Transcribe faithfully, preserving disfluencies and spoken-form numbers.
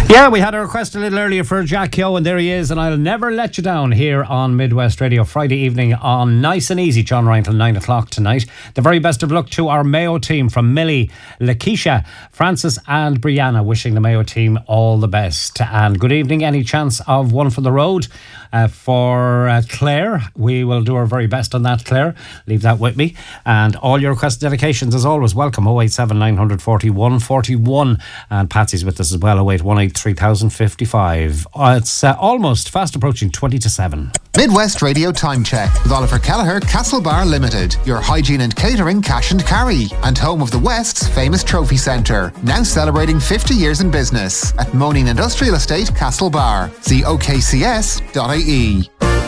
Yeah, we had a request a little earlier for Jack Yo, and there he is, and I'll never let you down here on Midwest Radio, Friday evening on Nice and Easy. John Ryan till nine o'clock tonight. The very best of luck to our Mayo team, from Millie, Lakeisha, Francis and Brianna, wishing the Mayo team all the best. And good evening. Any chance of one for the road uh, for uh, Claire? We will do our very best on that, Claire. Leave that with me. And all your request dedications, as always, welcome. oh eight seven nine four one four one. And Patsy's with us as well, oh eight one eight three thousand fifty-five. Uh, it's uh, almost fast approaching twenty to seven. Midwest Radio Time Check with Oliver Kelleher, Castlebar Limited, your hygiene and catering cash and carry, and home of the West's famous trophy centre, now celebrating fifty years in business at Moaning Industrial Estate, Castlebar. See o k c s dot i e.